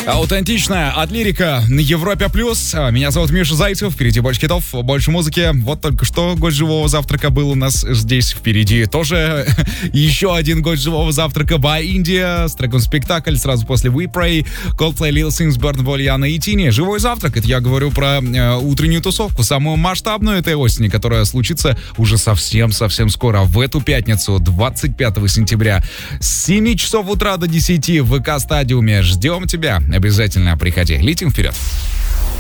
Аутентичная от лирика на Европе плюс. Меня зовут Миша Зайцев. Впереди больше хитов, больше музыки. Вот только что гость живого завтрака был у нас здесь впереди. Тоже еще один гость живого завтрака by India с треком «Спектакль». Сразу после We Pray, Coldplay, Lil Sims, Burna Boy, Яна и Тини. Живой завтрак. Это я говорю про утреннюю тусовку, самую масштабную этой осени, которая случится уже совсем скоро. В эту пятницу, 25 сентября, с 7 часов утра до 10 в ВК-стадиуме. Ждем тебя. Обязательно приходи. Летим вперед.